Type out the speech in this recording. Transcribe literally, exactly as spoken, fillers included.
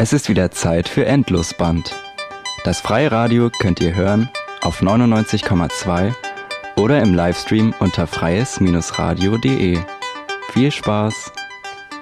Es ist wieder Zeit für Endlosband. Das Freiradio könnt ihr hören auf neunundneunzig Komma zwei oder im Livestream unter freies Bindestrich radio punkt de. Viel Spaß!